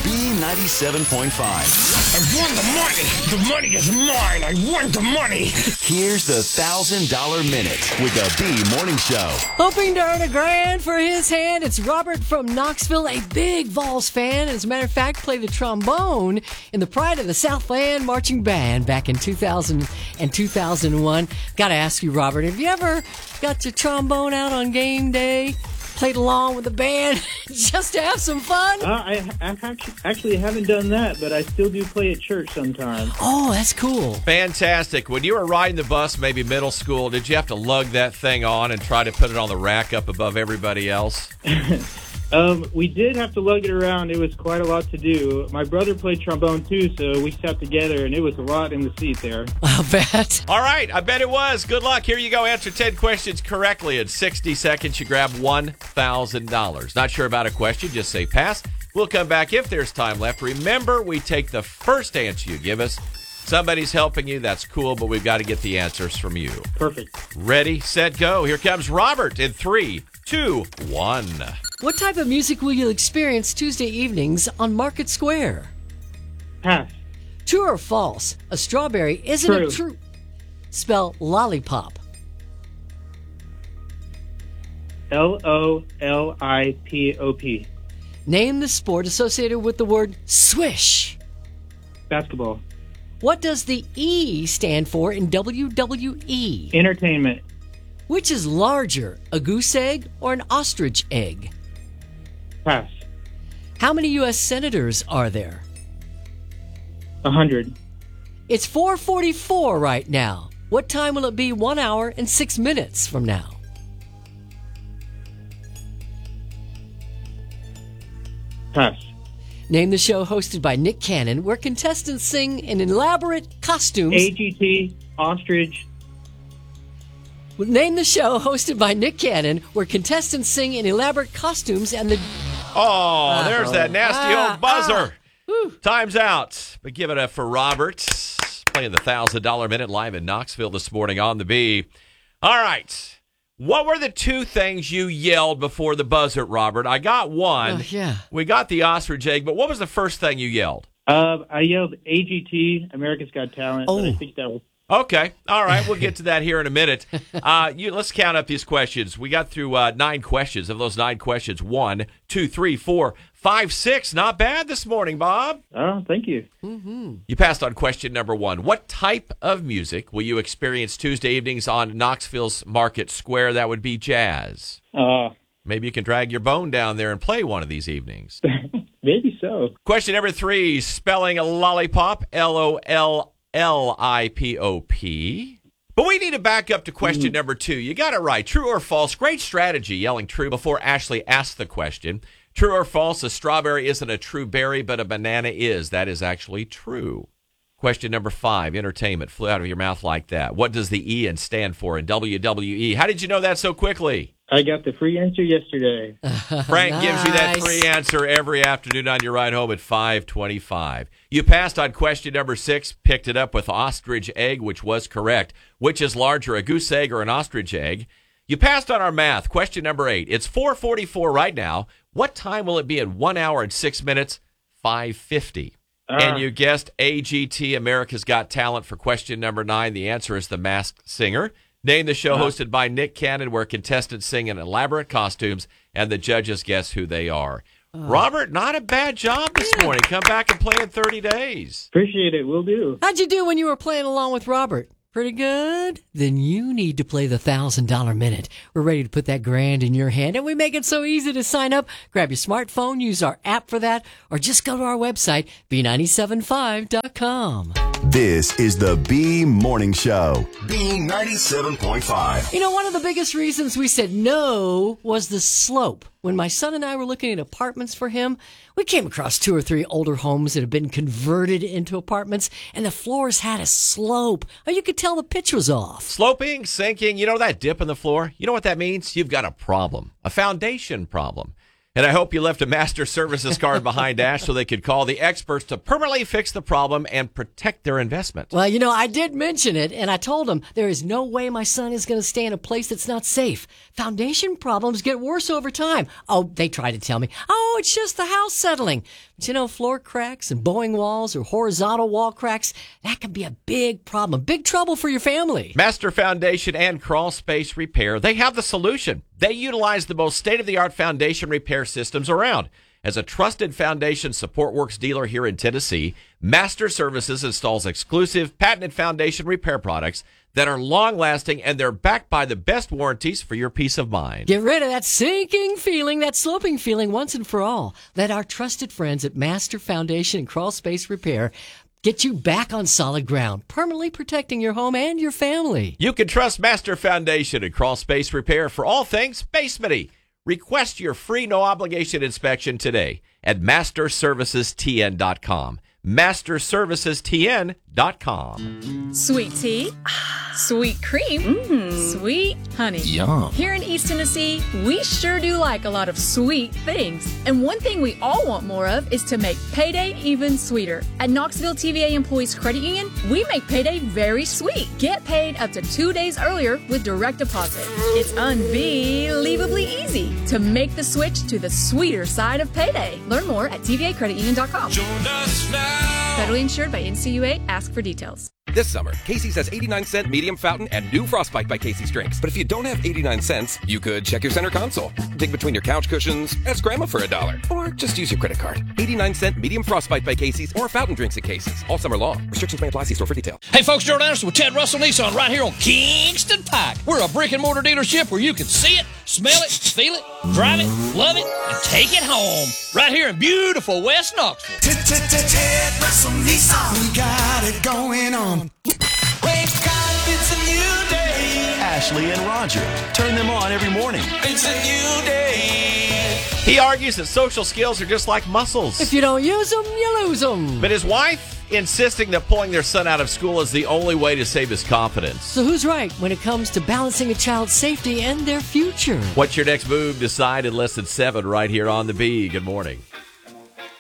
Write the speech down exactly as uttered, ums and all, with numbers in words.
B ninety-seven point five. I won the money. The money is mine. I won the money. Here's the one thousand dollar Minute with the B Morning Show. Hoping to earn a grand for his hand, it's Robert from Knoxville, a big Vols fan. As a matter of fact, played the trombone in the Pride of the Southland Marching Band back in two thousand and two thousand one. Got to ask you, Robert, have you ever got your trombone out on game day? Played along with the band just to have some fun? Uh, I, I actually, actually haven't done that, but I still do play at church sometimes. Oh, that's cool. Fantastic. When you were riding the bus, maybe middle school, did you have to lug that thing on and try to put it on the rack up above everybody else? um, we did have to lug it around. It was quite a lot to do. My brother played trombone too, so we sat together, and it was a lot in the seat there. I'll bet. All right, I bet it was. Good luck. Here you go. Answer ten questions correctly. In sixty seconds, you grab one thousand dollars. Not sure about a question? Just say pass. We'll come back if there's time left. Remember, we take the first answer you give us. Somebody's helping you. That's cool, but we've got to get the answers from you. Perfect. Ready, set, go. Here comes Robert in three, two, one. What type of music will you experience Tuesday evenings on Market Square? Pass. True or false? A strawberry isn't True. a true. Spell lollipop. L O L I P O P. Name the sport associated with the word swish. Basketball. What does the E stand for in W W E? Entertainment. Which is larger, a goose egg or an ostrich egg? Pass. How many U S senators are there? A hundred. It's four forty-four right now. What time will it be one hour and six minutes from now? Pass. Name the show hosted by Nick Cannon, where contestants sing in elaborate costumes. A G T, ostrich. Name the show hosted by Nick Cannon, where contestants sing in elaborate costumes and the... Oh, there's that nasty Ah, old buzzer. ah. Time's out. But give it up for Robert. Playing the one thousand dollar Minute live in Knoxville this morning on the B. All right. What were the two things you yelled before the buzzer, Robert? I got one. Oh, yeah. We got the ostrich egg, but what was the first thing you yelled? Uh, I yelled A G T, America's Got Talent, Oh. but I think that was... Okay. All right. We'll get to that here in a minute. Uh, you, let's count up these questions. We got through uh, nine questions. Of those nine questions, one, two, three, four, five, six. Not bad this morning, Bob. Oh, thank you. You passed on question number one. What type of music will you experience Tuesday evenings on Knoxville's Market Square? That would be jazz. Uh, Maybe you can drag your bone down there and play one of these evenings. maybe so. Question number three, spelling a lollipop, L O L L I P O P. But we need to back up to question number two. You got it right. True or false? Great strategy, yelling true before Ashley asked the question. True or false? A strawberry isn't a true berry, but a banana is. That is actually true. Question number five, entertainment. Flew out of your mouth like that. What does the E in stand for in W W E? How did you know that so quickly? I got the free answer yesterday. Frank gives you that Nice. free answer every afternoon on your ride home at five twenty-five. You passed on question number six, picked it up with ostrich egg, which was correct. Which is larger, a goose egg or an ostrich egg? You passed on our math. Question number eight. It's four forty-four right now. What time will it be in one hour and six minutes? five fifty. Uh, And you guessed A G T, America's Got Talent, for question number nine. The answer is The Masked Singer. Name the show hosted by Nick Cannon, where contestants sing in elaborate costumes and the judges guess who they are. Robert, not a bad job this morning. Come back and play in thirty days. Appreciate it. Will do. How'd you do when you were playing along with Robert? Pretty good? Then you need to play the one thousand dollar Minute. We're ready to put that grand in your hand, and we make it so easy to sign up. Grab your smartphone, use our app for that, or just go to our website, B nine seven five dot com. This is the B Morning Show. B ninety-seven point five. You know, one of the biggest reasons we said no was the slope. When my son and I were looking at apartments for him, we came across two or three older homes that had been converted into apartments, and the floors had a slope. Oh, you could tell the pitch was off. Sloping, sinking, you know that dip in the floor? You know what that means? You've got a problem, a foundation problem. And I hope you left a Master Services card behind, Ash, so they could call the experts to permanently fix the problem and protect their investment. Well, you know, I did mention it, and I told them there is no way my son is going to stay in a place that's not safe. Foundation problems get worse over time. Oh, they tried to tell me, oh, it's just the house settling. But you know, floor cracks and bowing walls or horizontal wall cracks, that can be a big problem, big trouble for your family. Master Foundation and Crawl Space Repair, they have the solution. They utilize the most state-of-the-art foundation repair systems around. As a trusted foundation support works dealer here in Tennessee, Master Services installs exclusive patented foundation repair products that are long-lasting, and they're backed by the best warranties for your peace of mind. Get rid of that sinking feeling, that sloping feeling once and for all. Let our trusted friends at Master Foundation and Crawl Space Repair get you back on solid ground, permanently protecting your home and your family. You can trust Master Foundation and Crawl Space Repair for all things basement-y. Request your free no-obligation inspection today at master services t n dot com. master services t n dot com. Sweet tea, sweet cream, mm. sweet honey. Yum. Here in East Tennessee, we sure do like a lot of sweet things. And one thing we all want more of is to make payday even sweeter. At Knoxville T V A Employees Credit Union, we make payday very sweet. Get paid up to two days earlier with direct deposit. It's unbelievably easy to make the switch to the sweeter side of payday. Learn more at t v a credit union dot com. Join us now. Federally insured by N C U A. Ask for details. This summer, Casey's has eighty-nine cent medium fountain and new Frostbite by Casey's drinks. But if you don't have eighty-nine cents, you could check your center console, dig between your couch cushions, ask Grandma for a dollar, or just use your credit card. eighty-nine cent medium Frostbite by Casey's or fountain drinks at Casey's. All summer long. Restrictions may apply. See store for details. Hey folks, Gerald Anderson with Ted Russell Nissan right here on Kingston Pike. We're a brick and mortar dealership where you can see it, smell it, feel it, drive it, love it, and take it home. Right here in beautiful West Knoxville. Ted Russell Nissan, we got it going on. Wake up, it's a new day. Ashley and Roger. Turn them on every morning. It's a new day. He argues that social skills are just like muscles. If you don't use them, you lose them. But his wife insisting that pulling their son out of school is the only way to save his confidence. So who's right when it comes to balancing a child's safety and their future? What's your next move? Decide in less than seven right here on The Bee. Good morning.